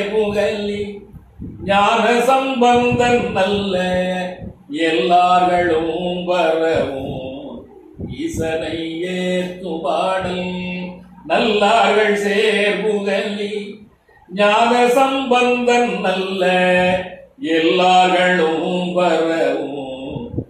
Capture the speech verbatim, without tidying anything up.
புகழி ஞான சம்பந்தன் நல்ல எல்லார்களும் வரவும் ஈசனை ஏத்து பாடல் நல்லார்கள் சேர் புகழி ஞான சம்பந்தன் நல்ல எல்லார்களும் வர